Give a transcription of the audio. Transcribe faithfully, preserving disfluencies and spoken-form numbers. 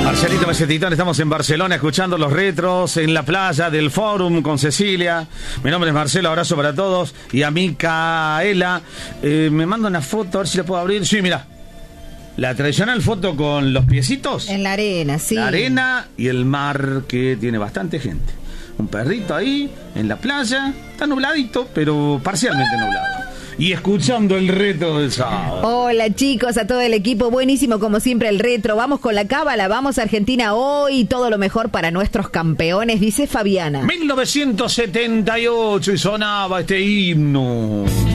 Marcelito Mesetitón, estamos en Barcelona escuchando los retros en la playa del Fórum con Cecilia. Mi nombre es Marcelo, abrazo para todos. Y a Micaela, eh, me manda una foto, a ver si la puedo abrir. Sí, mira, la tradicional foto con los piecitos. En la arena, sí. La arena y el mar, que tiene bastante gente. Un perrito ahí, en la playa. Está nubladito, pero parcialmente nublado. Y escuchando el retro del sábado. Hola chicos, a todo el equipo, buenísimo como siempre el retro. Vamos con la cábala, vamos a Argentina hoy, todo lo mejor para nuestros campeones, dice Fabiana. mil novecientos setenta y ocho y sonaba este himno.